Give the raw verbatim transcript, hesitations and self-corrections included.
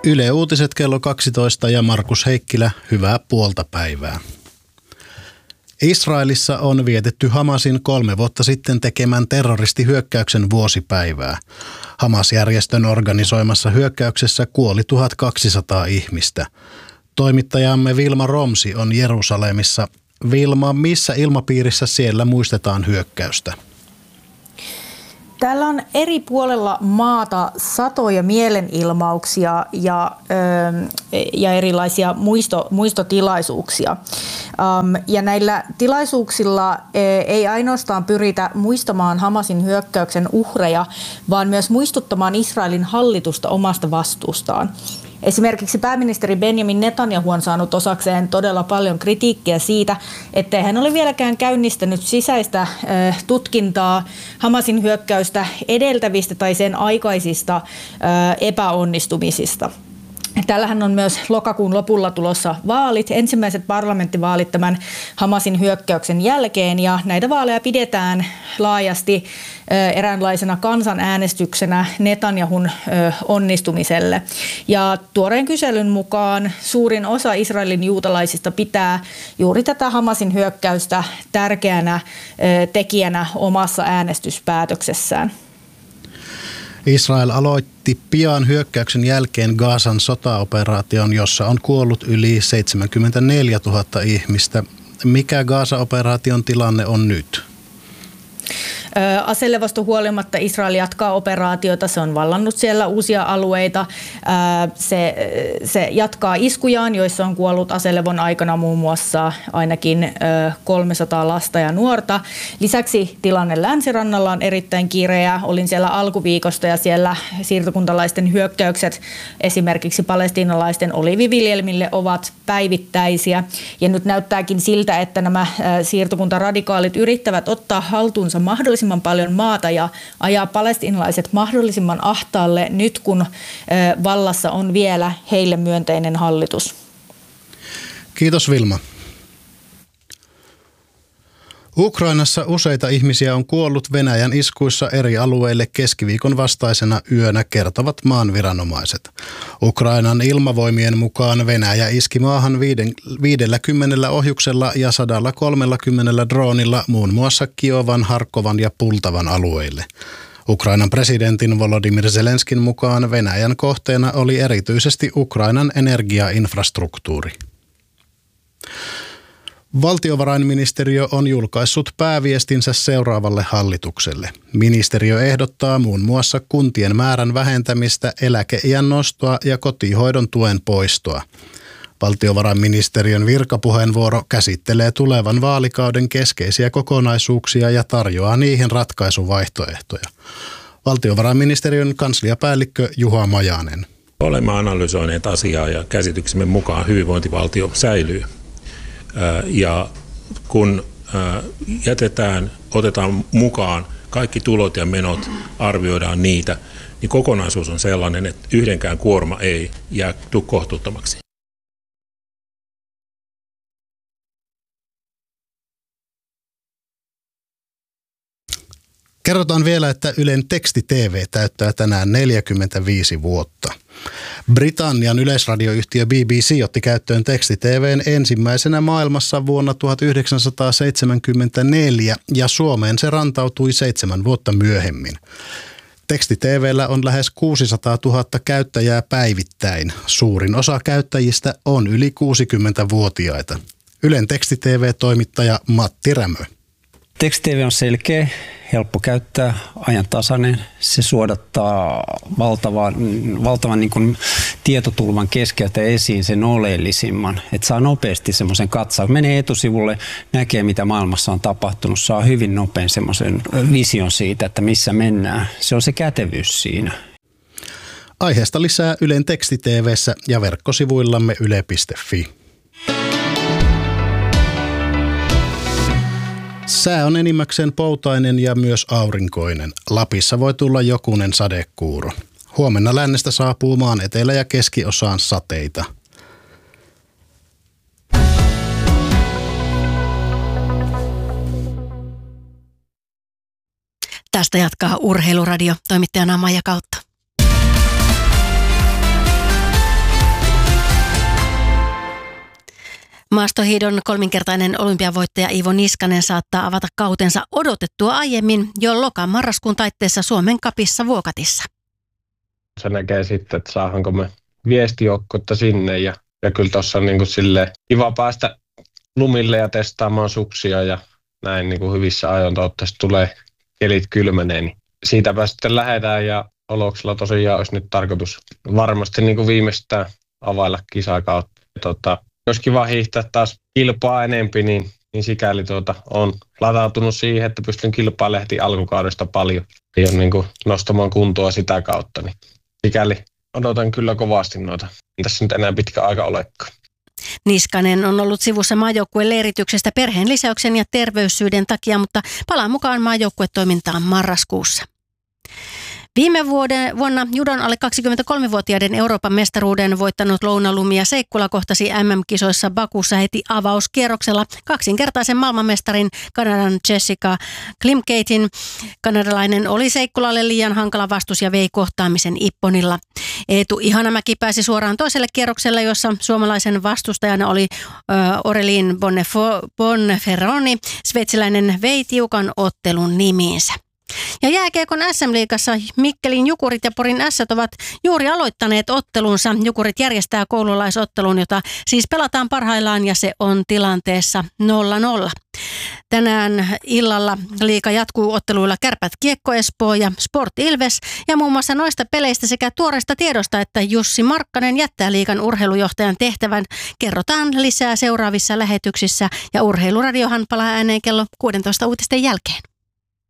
Yle Uutiset kello kaksitoista ja Markus Heikkilä, hyvää puolta päivää. Israelissa on vietetty Hamasin kolme vuotta sitten tekemän terroristihyökkäyksen vuosipäivää. Hamas-järjestön organisoimassa hyökkäyksessä kuoli tuhatkaksisataa ihmistä. Toimittajamme Vilma Romsi on Jerusalemissa. Vilma, missä ilmapiirissä siellä muistetaan hyökkäystä? Täällä on eri puolella maata satoja mielenilmauksia ja, ja erilaisia muisto, muistotilaisuuksia. Ja näillä tilaisuuksilla ei ainoastaan pyritä muistamaan Hamasin hyökkäyksen uhreja, vaan myös muistuttamaan Israelin hallitusta omasta vastuustaan. Esimerkiksi pääministeri Benjamin Netanyahu on saanut osakseen todella paljon kritiikkiä siitä, ettei hän ole vieläkään käynnistänyt sisäistä tutkintaa Hamasin hyökkäystä edeltävistä tai sen aikaisista epäonnistumisista. Tällähän on myös lokakuun lopulla tulossa vaalit, ensimmäiset parlamenttivaalit tämän Hamasin hyökkäyksen jälkeen, ja näitä vaaleja pidetään laajasti eräänlaisena kansanäänestyksenä Netanyahun onnistumiselle. Ja tuoreen kyselyn mukaan suurin osa Israelin juutalaisista pitää juuri tätä Hamasin hyökkäystä tärkeänä tekijänä omassa äänestyspäätöksessään. Israel aloitti pian hyökkäyksen jälkeen Gazan sotaoperaation, jossa on kuollut yli seitsemänkymmentäneljätuhatta ihmistä. Mikä Gaza-operaation tilanne on nyt? Aselevosta huolimatta Israel jatkaa operaatiota, se on vallannut siellä uusia alueita, se, se jatkaa iskujaan, joissa on kuollut aselevon aikana muun muassa ainakin kolmesataa lasta ja nuorta. Lisäksi tilanne länsirannalla on erittäin kireä. Olin siellä alkuviikosta ja siellä siirtokuntalaisten hyökkäykset esimerkiksi palestiinalaisten oliiviviljelmille ovat päivittäisiä. Ja nyt näyttääkin siltä, että nämä siirtokuntaradikaalit yrittävät ottaa haltuunsa mahdollisimman paljon maata ja ajaa palestiinalaiset mahdollisimman ahtaalle nyt, kun vallassa on vielä heille myönteinen hallitus. Kiitos Vilma. Ukrainassa useita ihmisiä on kuollut Venäjän iskuissa eri alueille keskiviikon vastaisena yönä, kertovat maan viranomaiset. Ukrainan ilmavoimien mukaan Venäjä iski maahan viidelläkymmenellä ohjuksella ja sata kolmekymmentä droonilla muun muassa Kiovan, Harkovan ja Pultavan alueille. Ukrainan presidentin Volodymyr Zelenskin mukaan Venäjän kohteena oli erityisesti Ukrainan energiainfrastruktuuri. Valtiovarainministeriö on julkaissut pääviestinsä seuraavalle hallitukselle. Ministeriö ehdottaa muun muassa kuntien määrän vähentämistä, eläkeiän nostoa ja kotihoidon tuen poistoa. Valtiovarainministeriön virkapuheenvuoro käsittelee tulevan vaalikauden keskeisiä kokonaisuuksia ja tarjoaa niihin ratkaisuvaihtoehtoja. Valtiovarainministeriön kansliapäällikkö Juha Majanen. Olemme analysoineet asiaa ja käsityksemme mukaan hyvinvointivaltio säilyy. Ja kun jätetään, otetaan mukaan kaikki tulot ja menot, arvioidaan niitä, niin kokonaisuus on sellainen, että yhdenkään kuorma ei jää kohtuuttomaksi. Kerrotaan vielä, että Ylen Teksti-T V täyttää tänään neljäkymmentäviisi vuotta. Britannian yleisradioyhtiö B B C otti käyttöön Teksti-T V:n ensimmäisenä maailmassa vuonna tuhatyhdeksänsataaseitsemänkymmentäneljä ja Suomeen se rantautui seitsemän vuotta myöhemmin. Teksti-T V:llä on lähes kuusisataatuhatta käyttäjää päivittäin. Suurin osa käyttäjistä on yli kuusikymmentävuotiaita. Ylen Teksti-T V-toimittaja Matti Rämö. Teksti-T V on selkeä, helppo käyttää, ajantasainen. Se suodattaa valtavan, valtavan niin kuin tietotulvan keskeltä esiin sen oleellisimman. Että saa nopeasti semmoisen katsauksen. Menee etusivulle, näkee mitä maailmassa on tapahtunut. Saa hyvin nopein semmoisen vision siitä, että missä mennään. Se on se kätevyys siinä. Aiheesta lisää Ylen Teksti-T V:ssä ja verkkosivuillamme yle piste fi. Sää on enimmäkseen poutainen ja myös aurinkoinen. Lapissa voi tulla jokunen sadekuuro. Huomenna lännestä saapuu maan etelä- ja keskiosaan sateita. Tästä jatkaa Urheiluradio, toimittajana Maija Kautta. Maastohiidon kolminkertainen olympiavoittaja Iivo Niskanen saattaa avata kautensa odotettua aiemmin jo loka-marraskuun taitteessa Suomen Cupissa Vuokatissa. Se näkee sitten, että saadaanko me viestijoukkoutta sinne ja, ja kyllä tuossa on niin kuin silleen kiva päästä lumille ja testaamaan suksia ja näin niin kuin hyvissä ajoin. Toivottavasti tulee kelit kylmenee, niin siitäpä sitten lähdetään ja Oloksella tosiaan olisi nyt tarkoitus varmasti niin kuin viimeistään availla kisakautta. Tota, jos kiva hiihtää taas kilpaa enempi, niin, niin sikäli tuota, on latautunut siihen, että pystyn kilpailemaan heti alkukaudesta paljon. Ei ole niin kuin nostamaan kuntoa sitä kautta, niin sikäli odotan kyllä kovasti noita. En tässä nyt enää pitkä aika olekaan. Niskanen on ollut sivussa maajoukkueen leirityksestä perheen lisäyksen ja terveyssyiden takia, mutta palaa mukaan maajoukkuetoimintaan marraskuussa. Viime vuoden, vuonna judon alle kaksikymmentäkolmevuotiaiden Euroopan mestaruuden voittanut Louna Lumi ja Seikkula kohtasi M M-kisoissa Bakussa heti avauskierroksella kaksinkertaisen maailmanmestarin Kanadan Jessica Klimkatin. Kanadalainen oli Seikkulalle liian hankala vastus ja vei kohtaamisen Ipponilla. Eetu Ihanamäki pääsi suoraan toiselle kierrokselle, jossa suomalaisen vastustajana oli Aurelien Bonferroni. Sveitsiläinen vei tiukan ottelun nimiinsä. Ja jääkiekon S M-liigassa Mikkelin Jukurit ja Porin Ässät ovat juuri aloittaneet ottelunsa. Jukurit järjestää koululaisottelun, jota siis pelataan parhaillaan ja se on tilanteessa nolla nolla. Tänään illalla liiga jatkuu otteluilla Kärpät Kiekko Espoo ja Sport Ilves. Ja muun muassa noista peleistä sekä tuoreesta tiedosta, että Jussi Markkanen jättää liigan urheilujohtajan tehtävän, kerrotaan lisää seuraavissa lähetyksissä. Ja Urheiluradiohan palaa ääneen kello kuusitoista uutisten jälkeen.